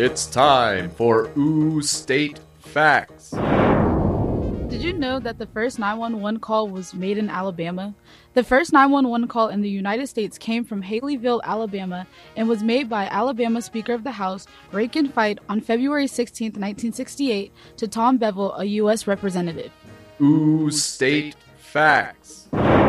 It's time for Ooh State Facts. Did you know that the first 911 call was made in Alabama? The first 911 call in the United States came from Haleyville, Alabama, and was made by Alabama Speaker of the House, Rankin Fight, on February 16, 1968, to Tom Bevel, a U.S. representative. Ooh State Facts.